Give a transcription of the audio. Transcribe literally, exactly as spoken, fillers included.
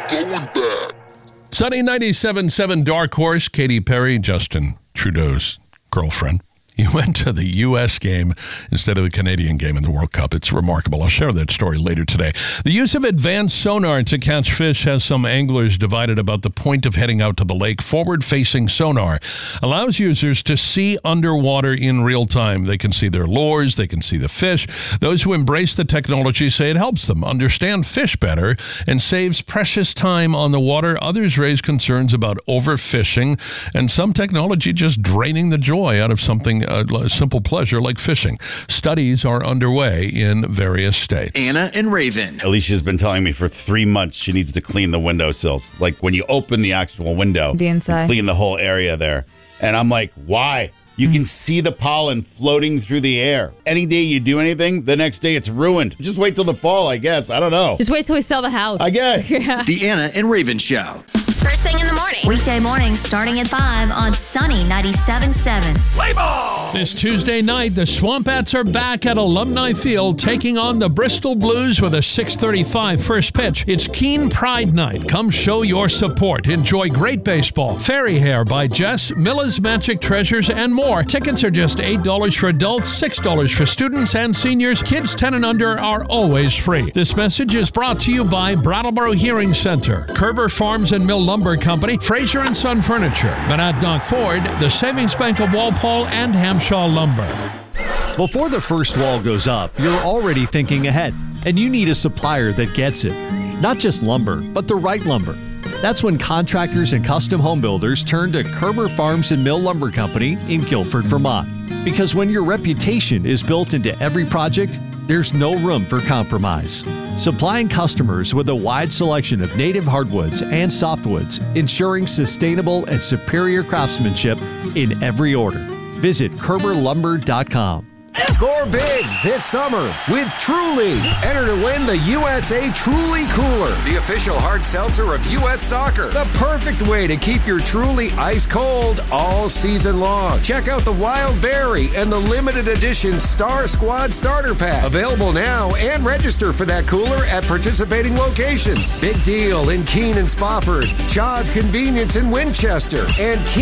going back. Sunny ninety-seven point seven Dark Horse, Katy Perry, Justin Trudeau's girlfriend. He went to the U S game instead of the Canadian game in the World Cup. It's remarkable. I'll share that story later today. The use of advanced sonar to catch fish has some anglers divided about the point of heading out to the lake. Forward-facing sonar allows users to see underwater in real time. They can see their lures. They can see the fish. Those who embrace the technology say it helps them understand fish better and saves precious time on the water. Others raise concerns about overfishing and some technology just draining the joy out of something a simple pleasure like fishing. Studies are underway in various states. Anna and Raven. Alicia's been telling me for three months she needs to clean the windowsills. Like when you open the actual window, the inside, clean the whole area there. And I'm like, why? You can see the pollen floating through the air. Any day you do anything, the next day it's ruined. Just wait till the fall, I guess. I don't know. Just wait till we sell the house. I guess. Yeah. The Anna and Raven Show. First thing in the morning. Weekday mornings starting at five on Sunny ninety-seven point seven. Play ball! This Tuesday night, the Swampats are back at Alumni Field taking on the Bristol Blues with a six thirty-five first pitch. It's Keene Pride Night. Come show your support. Enjoy great baseball, Fairy Hair by Jess, Miller's Magic Treasures, and more. Tickets are just eight dollars for adults, six dollars for students and seniors. Kids ten and under are always free. This message is brought to you by Brattleboro Hearing Center, Kerber Farms and Mill Lumber Company, Fraser and Son Furniture, Monadnock Ford, the Savings Bank of Walpole, and Hamshaw Lumber. Before the first wall goes up, you're already thinking ahead, and you need a supplier that gets it. Not just lumber, but the right lumber. That's when contractors and custom home builders turn to Kerber Farms and Mill Lumber Company in Guilford, Vermont. Because when your reputation is built into every project, there's no room for compromise. Supplying customers with a wide selection of native hardwoods and softwoods, ensuring sustainable and superior craftsmanship in every order. Visit Kerber Lumber dot com. Score big this summer with Truly. Enter to win the U S A Truly Cooler, the official hard seltzer of U S Soccer. The perfect way to keep your Truly ice cold all season long. Check out the Wild Berry and the limited edition Star Squad Starter Pack. Available now and register for that cooler at participating locations. Big Deal in Keene and Spofford, Chad's Convenience in Winchester, and Keene